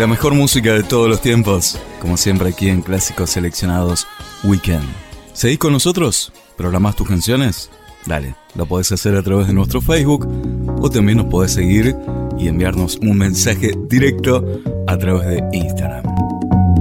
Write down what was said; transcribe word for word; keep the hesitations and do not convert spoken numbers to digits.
La mejor música de todos los tiempos, como siempre aquí en Clásicos Seleccionados Weekend. ¿Seguís con nosotros? ¿Programás tus canciones? Dale, lo podés hacer a través de nuestro Facebook o también nos podés seguir y enviarnos un mensaje directo a través de Instagram.